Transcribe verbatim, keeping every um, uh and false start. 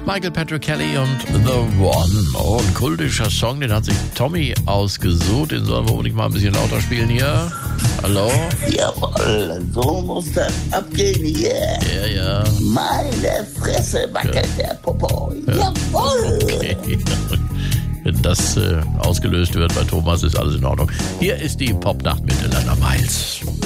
Michael Patrick Kelly und The One. Oh, ein kultischer Song, den hat sich Tommy ausgesucht. Den sollen wir unbedingt mal ein bisschen lauter spielen hier. Hallo? Jawohl, so muss das abgehen hier. Ja, ja. Meine Fresse wackelt ja. Der Popo. Ja. Jawohl. Okay. Wenn das äh, ausgelöst wird bei Thomas, ist alles in Ordnung. Hier ist die Popnacht mit Elena Miles.